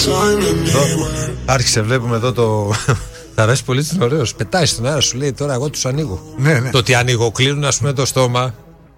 Άρχισε, βλέπουμε εδώ το. Θα αρέσει πολύ, είναι ωραίος. Πετάει στον αέρα, σου λέει τώρα εγώ τους ανοίγω. Ναι. Το ότι ανοιγοκλίνουν, ας πούμε, το στόμα.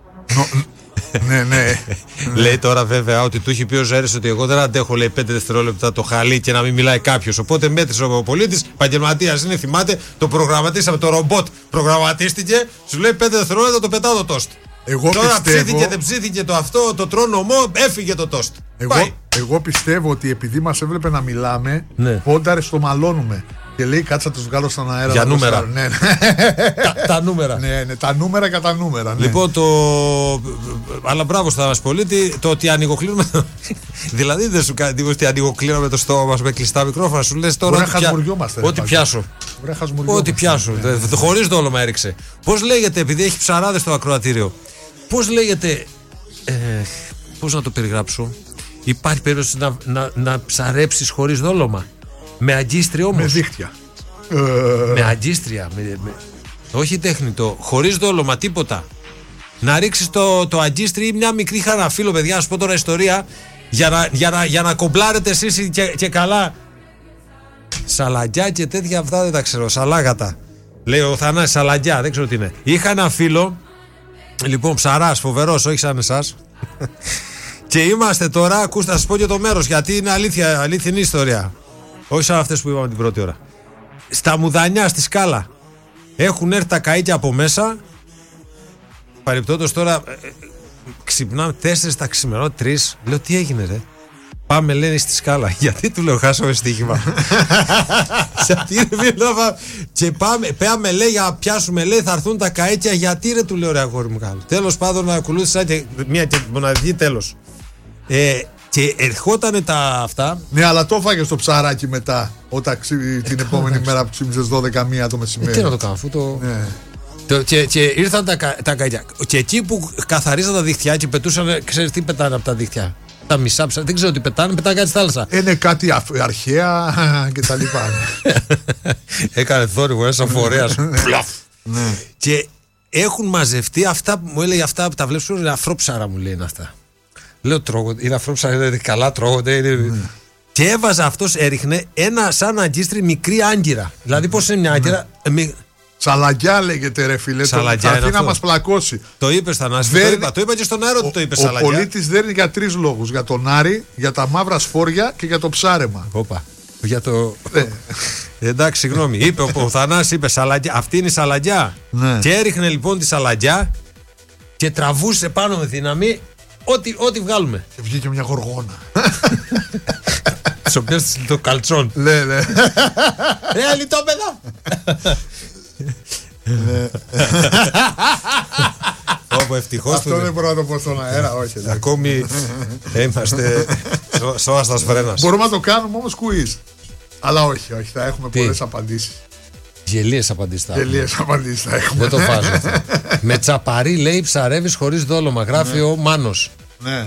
Ναι. Λέει τώρα βέβαια ότι του έχει πει ο Ζέρης ότι εγώ δεν αντέχω, λέει, 5 δευτερόλεπτα το χαλί και να μην μιλάει κάποιος. Οπότε μέτρησε ο πολίτης, επαγγελματίας είναι, θυμάται, το προγραμματίσαμε, το ρομπότ προγραμματίστηκε, σου λέει 5 δευτερόλεπτα το πετάω το τόστ. Τώρα ψήθηκε, δεν ψήθηκε το αυτό, το τρώνε ομό, έφυγε το τόστ. Εγώ πιστεύω ότι επειδή μας έβλεπε να μιλάμε, ναι, πόνταρε στο μαλώνουμε. Και λέει κάτσα τους βγάλω στον αέρα. Για νούμερα. Ναι. Τα νούμερα. Ναι, τα νούμερα κατά νούμερα. Ναι. Λοιπόν, αλλά μπράβο στα μας πολίτη, το ότι ανοιγοκλίνουμε. Δηλαδή δεν σου κάνει ότι ανοιγοκλίνουμε το στόμα μας με κλειστά μικρόφωνα. Σου λες τώρα ό,τι πιάσω. Ό,τι πιάσω. Χωρίς δόλωμα έριξε. Πώς λέγεται, επειδή έχει ψαράδες στο ακροατήριο, πώς λέγεται. Πώς να το περιγράψω. Υπάρχει περίπτωση να ψαρέψεις χωρίς δόλωμα. Με αγκίστρια όμως. Με δίχτυα. Με αγκίστρια. Όχι τέχνητο. Χωρίς δόλωμα, τίποτα. Να ρίξεις το αγκίστρι ή μια μικρή χαραφύλλο, παιδιά. Να σου πω τώρα ιστορία. Για να κομπλάρετε εσείς και καλά. Σαλαγιά και τέτοια αυτά δεν τα ξέρω. Σαλάγατα. Λέει ο Θανάσης, σαλαγιά, δεν ξέρω τι είναι. Είχα ένα φίλο. Λοιπόν, ψαράς, φοβερός, όχι σαν εσάς. Και είμαστε τώρα, ακούστε, θα σας πω και το μέρος, γιατί είναι αλήθινη ιστορία. Όχι σαν αυτές που είπαμε την πρώτη ώρα. Στα Μουδανιά, στη Σκάλα, έχουν έρθει τα καΐκια από μέσα. Παρεπτόντως τώρα ξυπνάμε 4 τα ξημερών, 3. Λέω, τι έγινε, ρε? Πάμε, λένε, στη Σκάλα. Γιατί του λέω, χάσαμε στοίχημα. Και πάμε, λέει, για να πιάσουμε, λέει, θα έρθουν τα καΐκια. Γιατί, ρε, του λέω, ρε αγόρι μου, καλό. Τέλος πάντων, να ακολούθησα και μια και μοναδική τέλος. Και ερχότανε τα αυτά. Ναι, αλλά το φάγες το ψαράκι μετά. Όταν την επόμενη μέρα που ξύπνησες 12 το μεσημέρι. Τι να το κάνω, αφού το. Ναι. Και ήρθαν τα καΐκια. Και εκεί που καθαρίζαν τα δίχτυα και πετούσαν, ξέρεις τι πετάνε από τα δίχτυα? Τα μισά ψάρια, δεν ξέρω τι πετάνε κάτι στη θάλασσα. Είναι κάτι αρχαία και τα λοιπά. Έκανε θόρυβο, ένα φορέας. Και έχουν μαζευτεί αυτά που μου έλεγε, αυτά που τα βλέπεις, είναι αφρόψαρα, μου λέει, είναι αυτά. Λέω, τρώγονται, είναι αφρόψαρα, είναι καλά, τρώγονται. Και έβαζε αυτός, έριχνε ένα σαν αγκίστρι μικρή άγκυρα. Δηλαδή πώς είναι μια άγκυρα? Σαλαγιά λέγεται, ρε φίλε. Θα έρθει να μας πλακώσει. Το είπες, Θανάση. Το είπα και στον αέρα ότι το είπες, σαλαγιά. Ο πολίτης δέρνει για 3 λόγους. Για τον Άρη, για τα μαύρα σφόρια και για το ψάρεμα. Όπα. Για το. Εντάξει, συγγνώμη. Είπε ο Θανάσης, είπε σαλαγιά. Αυτή είναι η σαλαγιά. Ναι. Και έριχνε λοιπόν τη σαλαγιά και τραβούσε πάνω με δύναμη ό,τι βγάλουμε. Και βγήκε μια γοργόνα. Τις οποίες το καλτσόν. Ναι. Λιτόπεδα. Όπου ευτυχώς. Αυτό δεν μπορώ να το πω στον αέρα, όχι. Ακόμη είμαστε σώαστας φρένας. Μπορούμε να το κάνουμε όμως quiz. Αλλά όχι, θα έχουμε πολλές απαντήσεις. Γελίες απαντήσεις θα έχουμε. Δεν το βάζω αυτό. Με τσαπαρί, λέει, ψαρεύεις χωρίς δόλωμα. Γράφει ο Μάνος. Ναι.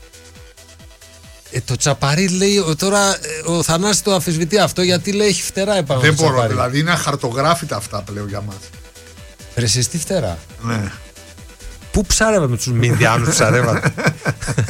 Το τσαπαρί, λέει, τώρα ο Θανάσης το αμφισβητεί αυτό, γιατί λέει έχει φτερά επάνω. Δεν μπορώ, τσαπαρί. Δηλαδή είναι αχαρτογράφητα αυτά πλέον για μας. Ρε εσείς τι φτερά? Ναι. Πού ψάρευε με τους Μινδιάνους, ψαρεύατε?